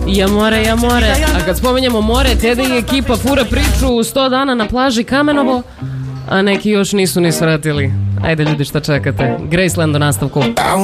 Ja more. A kad spomenjemo more, Tede i ekipa fura priču 100 dana na plaži Kamenovo, a neki još nisu ni svratili. Ajde ljudi, šta čekate? Graceland u nastavku.